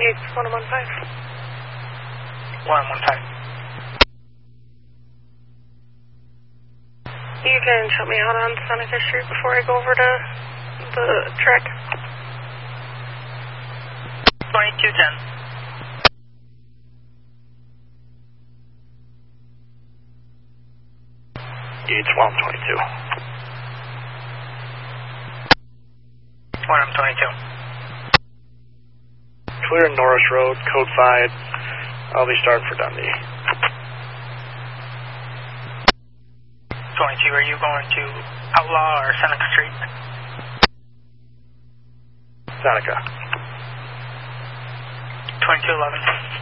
It's 1115. 115. You can show me out on Seneca Street before I go over to the track. 2210. It's 122. 122. Clear Norris Road, code 5. I'll be starting for Dundee. 22, are you going to Outlaw or Seneca Street? Seneca. 2211.